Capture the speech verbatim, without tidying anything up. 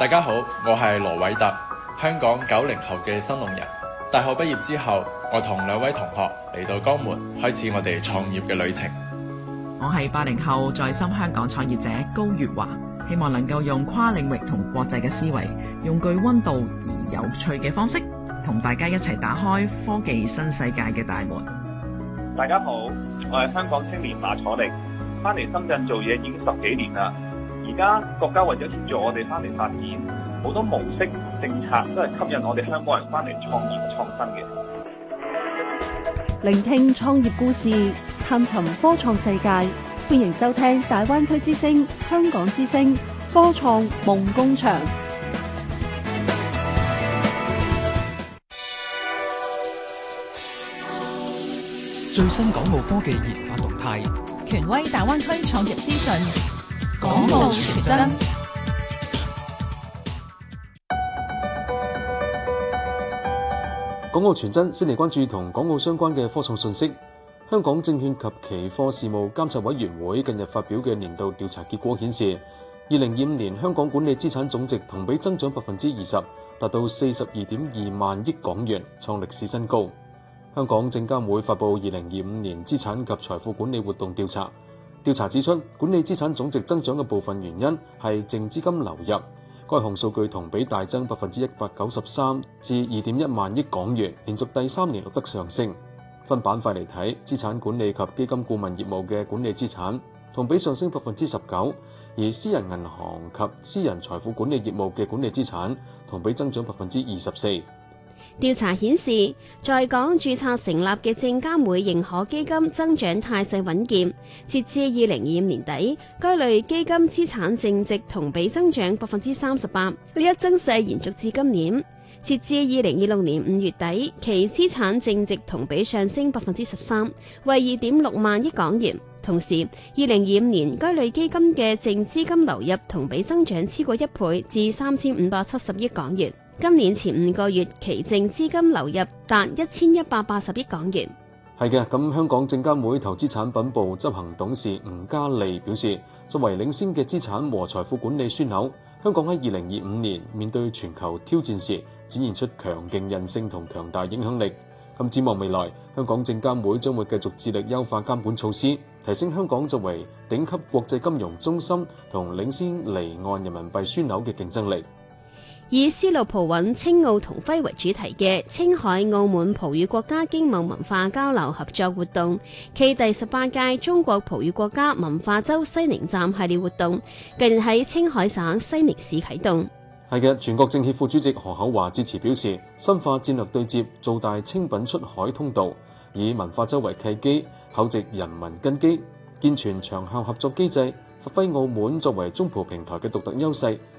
大家好，我係羅偉特，香港九零後嘅新農人。大學畢業之後，我同兩位同學嚟到江門，開始我哋創業嘅旅程。 我係八零後在深香港創業者高月華，希望能夠用跨領域同國際嘅思維，用具溫度而有趣嘅方式，同大家一齊打開科技新世界嘅大門。 大家好，我係香港青年馬楚力，翻嚟深圳做嘢已經十幾年啦。而家國家為咗協助我哋翻嚟發展，好多模式政策都係吸引我哋香港人翻嚟創業創新嘅。 聆聽創業故事，探尋科創世界，歡迎收聽大灣區之聲、香港之聲科創夢工場。 最新港澳科技研發動態， 權威大灣區創業資訊，港澳傳真。 港澳傳真先嚟關注同港澳相關嘅科創信息。香港證券及期貨事務監察委員會近日發表嘅年度調查結果顯示，二零二五年香港管理資產總值同比增長百分之二十，達到四十二點二萬億港元，創歷史新高。香港證監會發布二零二五年資產及財富管理活動調查，調查指出，管理資產總值增長嘅部分原因係淨資金流入。該項數據同比大增百分之一百九十三至二點一萬億港元，連續第三年錄得上升。分板塊嚟睇，資產管理及基金顧問業務嘅管理資產同比上升百分之十九，而私人銀行及私人財富管理業務嘅管理資產同比增長百分之二十四。 調查顯示，在港註冊成立嘅證監會認可基金增長態勢穩健，截至二零二五年底，該類基金資產淨值同比增長百分之三十八，呢一增勢延續至今年。截至二零二六年五月底，其資產淨值同比上升百分之十三，為二點六萬億港元。同時，二零二五年該類基金嘅淨資金流入同比增長超過一倍，至三千五百七十億港元。今年前五個月，其淨資金流入達一千一百八十億港元。 係嘅，咁香港證監會投資產品部執行董事吳嘉利表示，作為領先嘅資產和財富管理樞紐，香港喺二零二五年面對全球挑戰時，展現出強勁韌性同強大影響力。咁展望未來，香港證監會將會繼續致力優化監管措施，提升香港作為頂級國際金融中心同領先離岸人民幣樞紐嘅競爭力。 以絲路葡韻、青奧同徽為主題嘅青海澳門葡語國家經貿文化交流合作活動暨第十八屆中國葡語國家文化周西寧站系列活動近日喺青海省西寧市啟動。 係嘅，全國政協副主席何厚華致辭表示，深化戰略對接，做大精品出海通道，以文化周為契機，厚植人民根基，健全長效合作機制，發揮澳門作為中葡平台嘅獨特優勢，